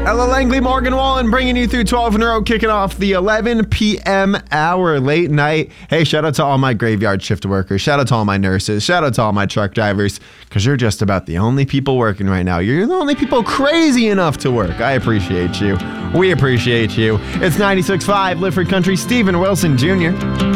Ella Langley, Morgan Wallen, bringing you through 12 in a row, kicking off the 11 p.m. hour late night. Hey, shout out to all my graveyard shift workers. Shout out to all my nurses. Shout out to all my truck drivers, because you're just about the only people working right now. You're the only people crazy enough to work. I appreciate you. We appreciate you. It's 96.5 Lifford Country, Stephen Wilson Jr.